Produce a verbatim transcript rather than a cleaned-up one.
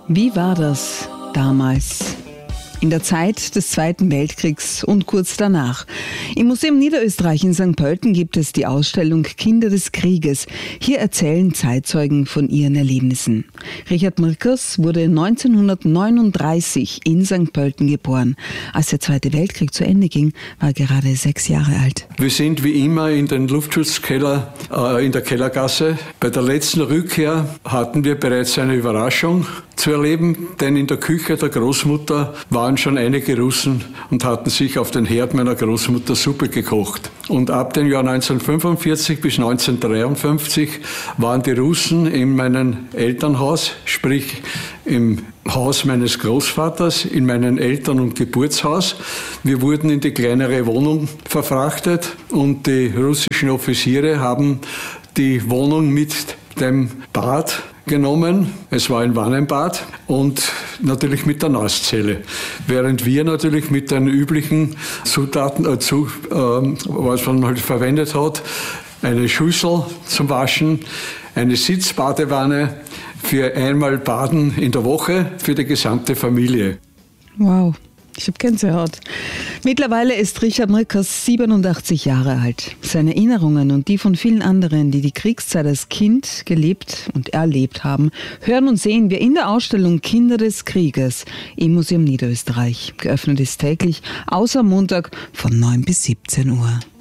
Wie war das damals? In der Zeit des Zweiten Weltkriegs und kurz danach. Im Museum Niederösterreich in Sankt Pölten gibt es die Ausstellung Kinder des Krieges. Hier erzählen Zeitzeugen von ihren Erlebnissen. Richard Mirkers wurde neunzehnhundertneununddreißig in Sankt Pölten geboren. Als der Zweite Weltkrieg zu Ende ging, war er gerade sechs Jahre alt. Wir sind wie immer in den Luftschutzkeller äh, in der Kellergasse. Bei der letzten Rückkehr hatten wir bereits eine Überraschung zu erleben, denn in der Küche der Großmutter waren schon einige Russen und hatten sich auf den Herd meiner Großmutter Suppe gekocht. Und ab dem Jahr neunzehnhundertfünfundvierzig bis neunzehnhundertdreiundfünfzig waren die Russen in meinem Elternhaus, sprich im Haus meines Großvaters, in meinem Eltern- und Geburtshaus. Wir wurden in die kleinere Wohnung verfrachtet und die russischen Offiziere haben die Wohnung mit dem Bad genommen. Es war ein Wannenbad und natürlich mit der Nasszelle. Während wir natürlich mit den üblichen Zutaten, äh, zu, äh, was man halt verwendet hat, eine Schüssel zum Waschen, eine Sitzbadewanne für einmal Baden in der Woche für die gesamte Familie. Wow. Ich habe Gänsehaut. Mittlerweile ist Richard Mirkers siebenundachtzig Jahre alt. Seine Erinnerungen und die von vielen anderen, die die Kriegszeit als Kind gelebt und erlebt haben, hören und sehen wir in der Ausstellung Kinder des Krieges im Museum Niederösterreich. Geöffnet ist täglich, außer Montag von neun bis siebzehn Uhr.